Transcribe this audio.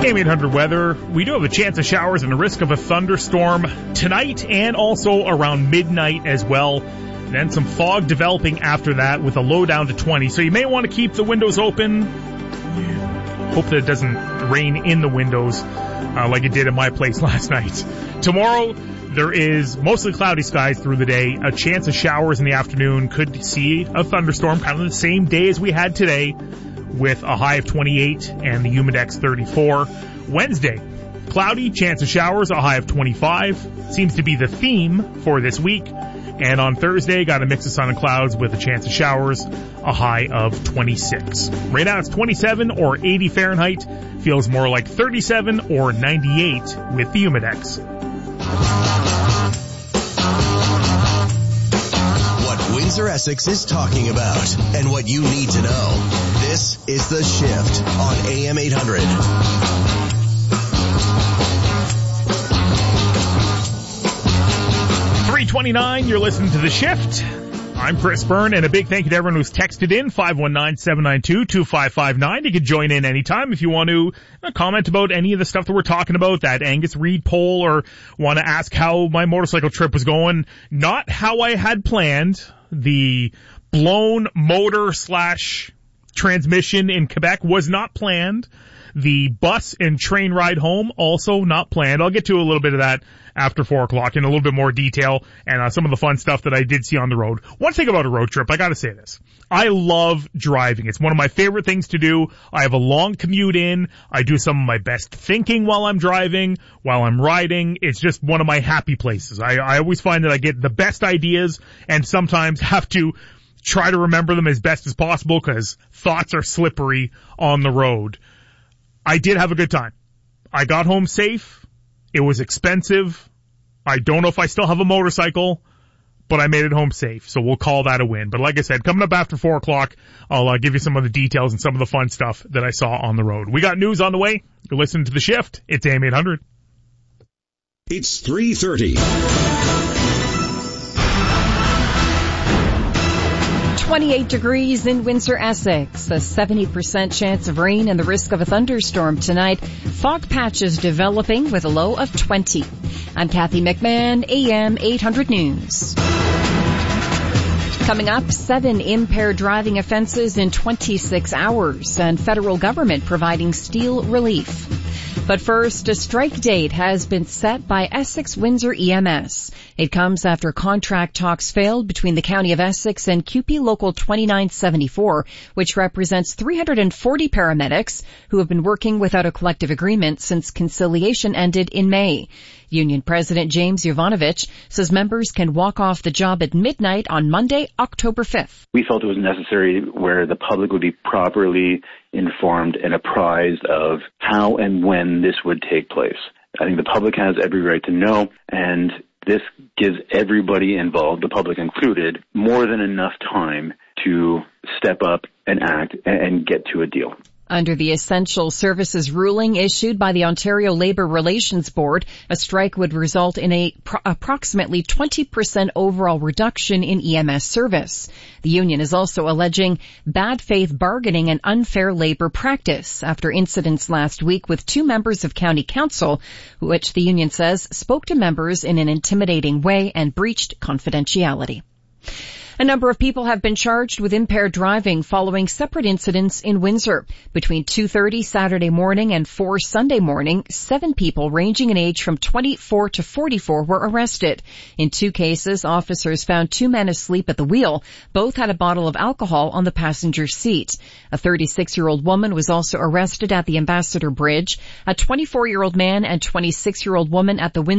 AM 800 weather. We do have a chance of showers and a risk of a thunderstorm tonight and also around midnight as well. And then some fog developing after that with a low down to 20. So you may want to keep the windows open. Hope that it doesn't rain in the windows like it did at my place last night. Tomorrow, there is mostly cloudy skies through the day. A chance of showers in the afternoon. Could see a thunderstorm kind of the same day as we had today with a high of 28 and the Humidex 34. Wednesday, cloudy, chance of showers, a high of 25. Seems to be the theme for this week. And on Thursday, got a mix of sun and clouds with a chance of showers, a high of 26. Right now it's 27 or 80 Fahrenheit. Feels more like 37 or 98 with the Humidex. What Windsor Essex is talking about and what you need to know. This is The Shift on AM 800. 3:29, you're listening to The Shift. I'm Chris Byrne, and a big thank you to everyone who's texted in, 519-792-2559. You can join in anytime if you want to comment about any of the stuff that we're talking about, that Angus Reid poll, or want to ask how my motorcycle trip was going. Not how I had planned. The blown motor / transmission in Quebec was not planned. The bus and train ride home, also not planned. I'll get to a little bit of that after 4 o'clock in a little bit more detail and some of the fun stuff that I did see on the road. One thing about a road trip, I gotta say this. I love driving. It's one of my favorite things to do. I have a long commute in. I do some of my best thinking while I'm driving, while I'm riding. It's just one of my happy places. I always find that I get the best ideas and sometimes have to try to remember them as best as possible because thoughts are slippery on the road. I did have a good time. I got home safe. It was expensive. I don't know if I still have a motorcycle, but I made it home safe, so we'll call that a win. But like I said, coming up after 4 o'clock, I'll give you some of the details and some of the fun stuff that I saw on the road. We got news on the way. You're listening to The Shift. It's AM 800. It's 3:30. 28 degrees in Windsor, Essex. A 70% chance of rain and the risk of a thunderstorm tonight. Fog patches developing with a low of 20. I'm Kathy McMahon, AM 800 News. Coming up, 7 impaired driving offenses in 26 hours and federal government providing steel relief. But first, a strike date has been set by Essex Windsor EMS. It comes after contract talks failed between the County of Essex and CUPE Local 2974, which represents 340 paramedics who have been working without a collective agreement since conciliation ended in May. Union President James Jovanovich says members can walk off the job at midnight on Monday, October 5th. We felt it was necessary where the public would be properly informed and apprised of how and when this would take place. I think the public has every right to know, and this gives everybody involved, the public included, more than enough time to step up and act and get to a deal. Under the Essential Services ruling issued by the Ontario Labour Relations Board, a strike would result in approximately 20% overall reduction in EMS service. The union is also alleging bad faith bargaining and unfair labour practice after incidents last week with 2 members of County Council, which the union says spoke to members in an intimidating way and breached confidentiality. A number of people have been charged with impaired driving following separate incidents in Windsor. Between 2:30 Saturday morning and 4 Sunday morning, 7 people ranging in age from 24 to 44 were arrested. In 2 cases, officers found 2 men asleep at the wheel. Both had a bottle of alcohol on the passenger seat. A 36-year-old woman was also arrested at the Ambassador Bridge. A 24-year-old man and 26-year-old woman at the Windsor